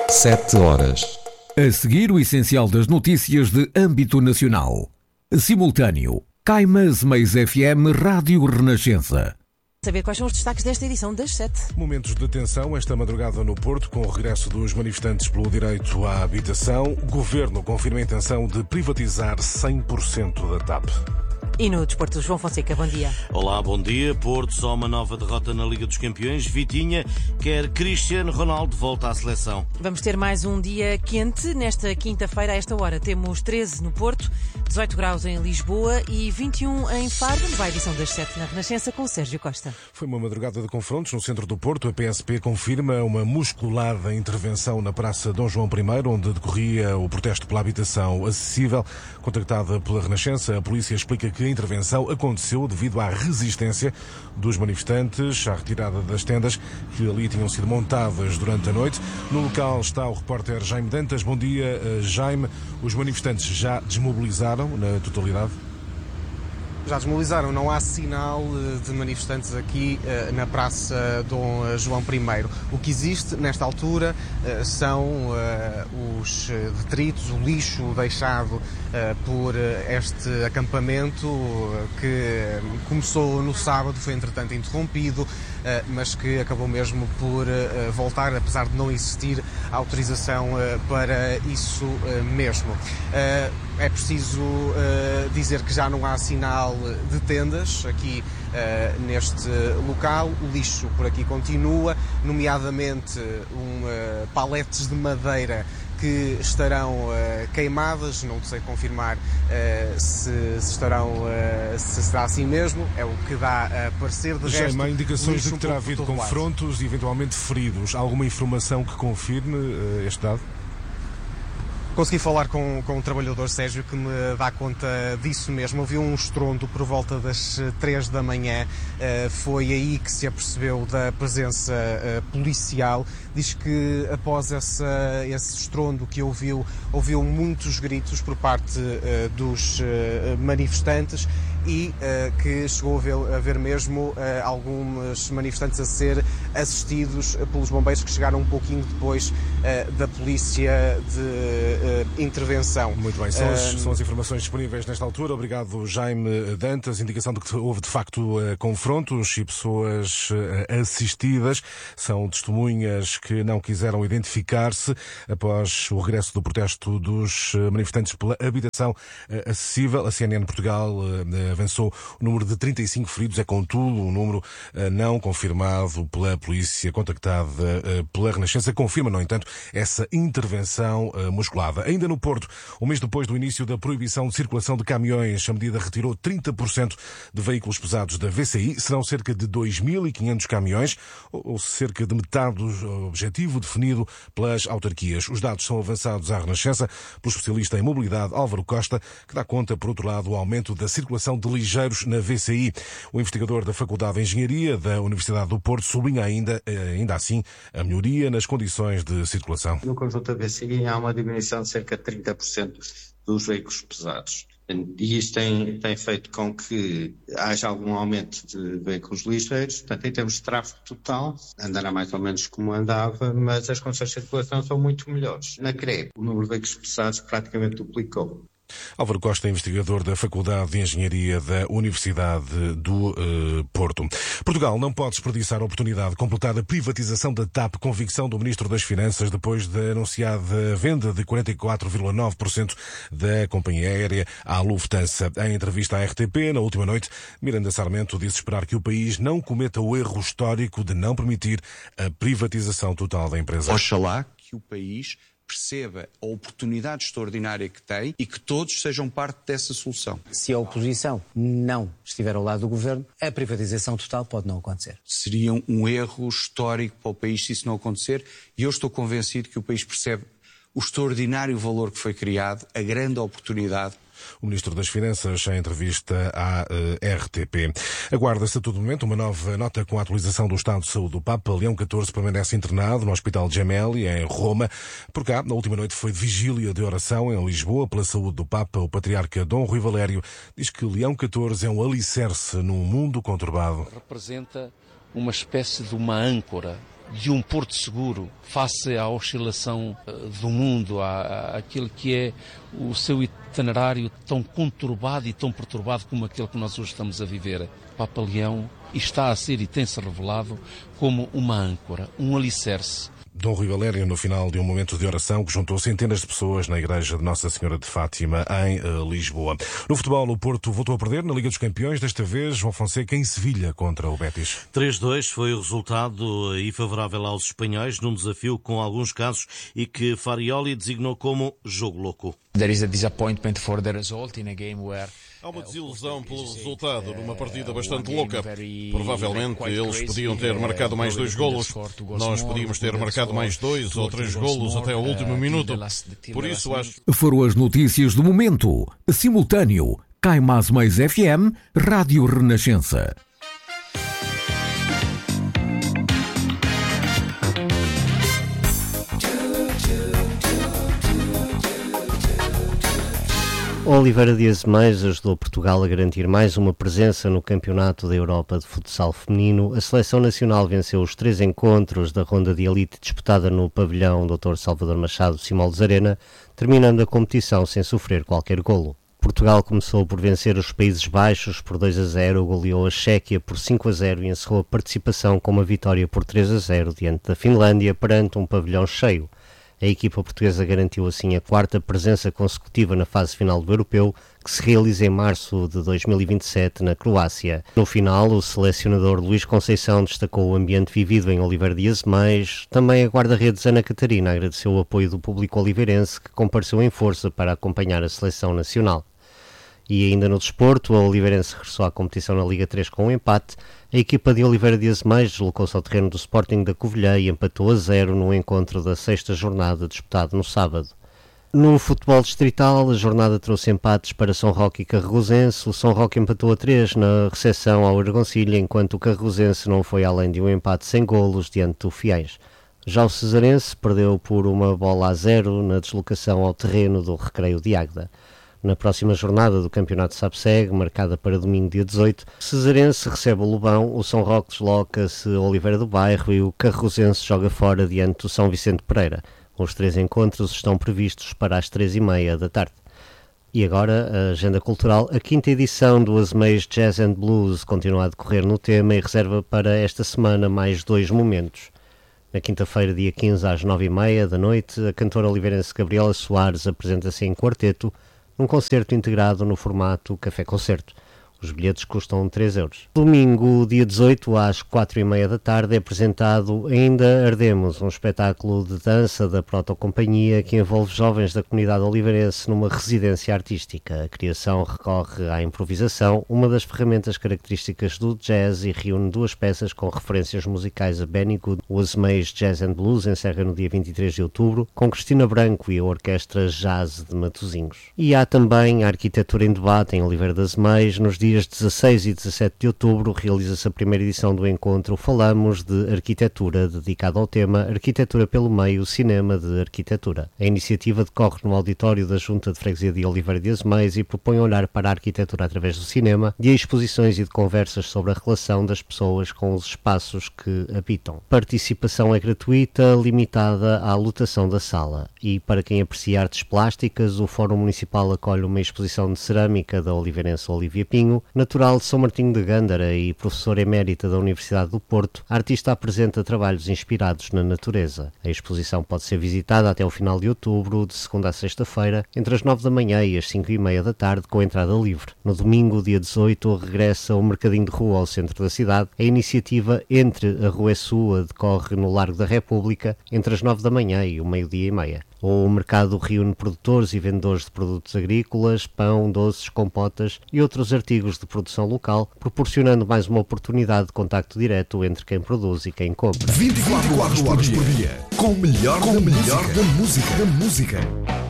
7 horas. A seguir, o essencial das notícias de âmbito nacional. Simultâneo. Caimãs Meis FM Rádio Renascença. Saber quais são os destaques desta edição das 7. Momentos de tensão esta madrugada no Porto, com o regresso dos manifestantes pelo direito à habitação. O Governo confirma a intenção de privatizar 100% da TAP. E no desporto, João Fonseca, bom dia. Olá, bom dia. Porto só uma nova derrota na Liga dos Campeões. Vitinha quer Cristiano Ronaldo volta à seleção. Vamos ter mais um dia quente. Nesta quinta-feira, a esta hora, temos 13 no Porto, 18 graus em Lisboa e 21 em Faro. Vamos à edição das 7 na Renascença com o Sérgio Costa. Foi uma madrugada de confrontos no centro do Porto. A PSP confirma uma musculada intervenção na Praça Dom João I, onde decorria o protesto pela habitação acessível. Contactada pela Renascença, a polícia explica que a intervenção aconteceu devido à resistência dos manifestantes à retirada das tendas que ali tinham sido montadas durante a noite. No local está o repórter Jaime Dantas. Bom dia, Jaime. Os manifestantes já desmobilizaram na totalidade? Já desmobilizaram, não há sinal de manifestantes aqui na Praça Dom João I. O que existe nesta altura são os detritos, o lixo deixado por este acampamento que começou no sábado, foi entretanto interrompido, mas que acabou mesmo por voltar, apesar de não existir autorização para isso mesmo. É preciso dizer que já não há sinal de tendas aqui neste local. O lixo por aqui continua, nomeadamente paletes de madeira que estarão queimadas. Não sei confirmar se será assim mesmo, é o que dá a parecer. De resto, há indicações de que terá havido confrontos e eventualmente feridos. Há alguma informação que confirme este dado? Consegui falar com um trabalhador, Sérgio, que me dá conta disso mesmo. Ouvi um estrondo por volta das 3 da manhã. Foi aí que se apercebeu da presença policial. Diz que após esse estrondo que ouviu muitos gritos por parte dos manifestantes e que chegou a ver mesmo alguns manifestantes a ser assistidos pelos bombeiros, que chegaram um pouquinho depois da polícia de intervenção. Muito bem, são as informações disponíveis nesta altura. Obrigado, Jaime Dantas. Indicação de que houve de facto confrontos e pessoas assistidas. São testemunhas que não quiseram identificar-se após o regresso do protesto dos manifestantes pela habitação acessível. A CNN Portugal avançou o número de 35 feridos, é contudo um número não confirmado pela polícia contactada pela Renascença. Confirma, no entanto, essa intervenção musculada. Ainda no Porto, um mês depois do início da proibição de circulação de caminhões, a medida retirou 30% de veículos pesados da VCI. Serão cerca de 2.500 caminhões, ou cerca de metade do objetivo definido pelas autarquias. Os dados são avançados à Renascença pelo especialista em mobilidade Álvaro Costa, que dá conta, por outro lado, do aumento da circulação de ligeiros na VCI. O investigador da Faculdade de Engenharia da Universidade do Porto sublinha ainda assim, a melhoria nas condições de circulação. No conjunto da VCI há uma diminuição de cerca de 30% dos veículos pesados. E isto tem feito com que haja algum aumento de veículos ligeiros. Portanto, em termos de tráfego total, andará mais ou menos como andava, mas as condições de circulação são muito melhores. Na CREB, o número de veículos pesados praticamente duplicou. Álvaro Costa, investigador da Faculdade de Engenharia da Universidade do Porto. Portugal não pode desperdiçar a oportunidade de completar a privatização da TAP, convicção do Ministro das Finanças, depois da anunciada venda de 44,9% da companhia aérea à Lufthansa. Em entrevista à RTP, na última noite, Miranda Sarmento disse esperar que o país não cometa o erro histórico de não permitir a privatização total da empresa. Oxalá que o país perceba a oportunidade extraordinária que tem e que todos sejam parte dessa solução. Se a oposição não estiver ao lado do governo, a privatização total pode não acontecer. Seria um erro histórico para o país se isso não acontecer, e eu estou convencido que o país percebe o extraordinário valor que foi criado, a grande oportunidade. O Ministro das Finanças, em entrevista à RTP. Aguarda-se a todo momento uma nova nota com a atualização do estado de saúde do Papa. Leão XIV permanece internado no Hospital Gemelli, em Roma. Por cá, na última noite foi vigília de oração em Lisboa pela saúde do Papa. O patriarca Dom Rui Valério diz que Leão XIV é um alicerce num mundo conturbado. Representa uma espécie de uma âncora de um porto seguro face à oscilação do mundo, àquilo que é o seu itinerário tão conturbado e tão perturbado como aquele que nós hoje estamos a viver. Papa Leão está a ser e tem-se revelado como uma âncora, um alicerce. Dom Rui Valério, no final de um momento de oração que juntou centenas de pessoas na igreja de Nossa Senhora de Fátima, em Lisboa. No futebol, o Porto voltou a perder na Liga dos Campeões, desta vez João Fonseca em Sevilha contra o Betis. 3-2 foi o resultado e favorável aos espanhóis, num desafio com alguns casos e que Farioli designou como jogo louco. There is a disappointment for the result in a game where há uma desilusão pelo resultado numa partida bastante louca. Provavelmente eles podiam ter marcado mais 2 golos. Nós podíamos ter marcado mais 2 ou 3 golos até o último minuto. Por isso acho... Foram as notícias do momento. Simultâneo. Cai Mais FM, Rádio Renascença. Oliveira Dias Mais ajudou Portugal a garantir mais uma presença no Campeonato da Europa de Futsal Feminino. A Seleção Nacional venceu os 3 encontros da ronda de elite disputada no pavilhão Dr. Salvador Machado Simões Arena, terminando a competição sem sofrer qualquer golo. Portugal começou por vencer os Países Baixos por 2-0, goleou a Chequia por 5-0 e encerrou a participação com uma vitória por 3-0 diante da Finlândia perante um pavilhão cheio. A equipa portuguesa garantiu assim a 4ª presença consecutiva na fase final do Europeu, que se realiza em março de 2027 na Croácia. No final, o selecionador Luís Conceição destacou o ambiente vivido em Oliveira Dias Mais. Também a guarda-redes Ana Catarina agradeceu o apoio do público oliveirense, que compareceu em força para acompanhar a seleção nacional. E ainda no desporto, a Oliveirense regressou à competição na Liga 3 com um empate. A equipa de Oliveira Dias Mais deslocou-se ao terreno do Sporting da Covilhã e empatou a 0 no encontro da 6ª jornada disputado no sábado. No futebol distrital, a jornada trouxe empates para São Roque e Carregosense. O São Roque empatou a 3 na recepção ao Argoncilha, enquanto o Carregosense não foi além de um empate sem golos diante do Fiéis. Já o Cesarense perdeu por 1-0 na deslocação ao terreno do Recreio de Águeda. Na próxima jornada do Campeonato SAPSEG, marcada para domingo dia 18, o Cesarense recebe o Lobão, o São Roque desloca-se a Oliveira do Bairro e o Carregosense joga fora diante do São Vicente Pereira. Os 3 encontros estão previstos para as 3h30 da tarde. E agora, a agenda cultural. A 5ª edição do Azemeios Jazz and Blues continua a decorrer no tema e reserva para esta semana mais 2 momentos. Na quinta-feira, dia 15, às 9h30 da noite, a cantora oliveirense Gabriela Soares apresenta-se em quarteto, num concerto integrado no formato café-concerto. Os bilhetes custam 3 euros. Domingo, dia 18, às 4h30 da tarde, é apresentado Ainda Ardemos, um espetáculo de dança da Protocompanhia que envolve jovens da comunidade oliveirense numa residência artística. A criação recorre à improvisação, uma das ferramentas características do jazz, e reúne 2 peças com referências musicais a Benny Good. O Azemeios Jazz and Blues encerra no dia 23 de outubro, com Cristina Branco e a Orquestra Jazz de Matosinhos. E há também a Arquitetura em Debate em Oliveira das Azemeios. Nos dias 16 e 17 de outubro realiza-se a primeira edição do encontro Falamos de Arquitetura, dedicado ao tema Arquitetura pelo Meio, Cinema de Arquitetura. A iniciativa decorre no auditório da Junta de Freguesia de Oliveira de Azemeios e propõe olhar para a arquitetura através do cinema, de exposições e de conversas sobre a relação das pessoas com os espaços que habitam. Participação é gratuita, limitada à lotação da sala. E para quem aprecia artes plásticas, o Fórum Municipal acolhe uma exposição de cerâmica da oliveirense Olívia Pinho. Natural de São Martinho de Gândara e professora emérita da Universidade do Porto, a artista apresenta trabalhos inspirados na natureza. A exposição pode ser visitada até o final de outubro, de segunda a sexta-feira, entre as 9 da manhã e as 5h30 da tarde, com entrada livre. No domingo, dia 18, regressa o Mercadinho de Rua ao centro da cidade. A iniciativa Entre a Rua e Sua decorre no Largo da República, entre as 9 da manhã e o meio-dia e meia. O mercado reúne produtores e vendedores de produtos agrícolas, pão, doces, compotas e outros artigos de produção local, proporcionando mais uma oportunidade de contacto direto entre quem produz e quem compra. 24 horas por dia, com o melhor da música.